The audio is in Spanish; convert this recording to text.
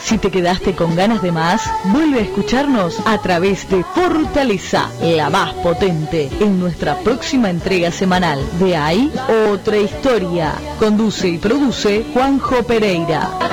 Si te quedaste con ganas de más, vuelve a escucharnos a través de Fortaleza, la más potente, en nuestra próxima entrega semanal de Hay Otra Historia. Conduce y produce Juanjo Pereira.